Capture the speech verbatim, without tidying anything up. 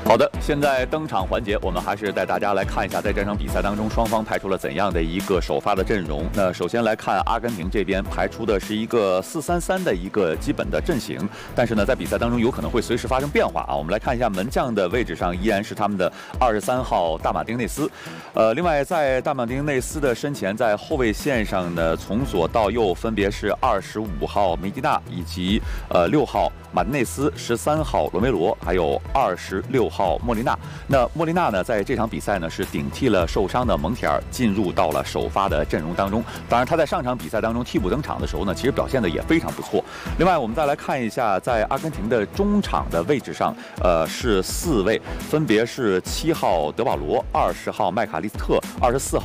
好的，现在登场环节，我们还是带大家来看一下，在这场比赛当中，双方排出了怎样的一个首发的阵容。那首先来看阿根廷这边排出的是一个四三三的一个基本的阵型，但是呢，在比赛当中有可能会随时发生变化啊。我们来看一下门将的位置上依然是他们的二十三号大马丁内斯，呃，另外在大马丁内斯的身前，在后卫线上呢，从左到右分别是二十五号梅迪纳以及呃六号马丁内斯、十三号罗梅罗，还有二十六号莫利纳。那莫利纳呢，在这场比赛呢是顶替了受伤的蒙铁尔，进入到了首发的阵容当中。当然，他在上场比赛当中替补登场的时候呢，其实表现的也非常不错。另外，我们再来看一下，在阿根廷的中场的位置上，呃，是四位，分别是七号德保罗、二十号麦卡利斯特、二十四号。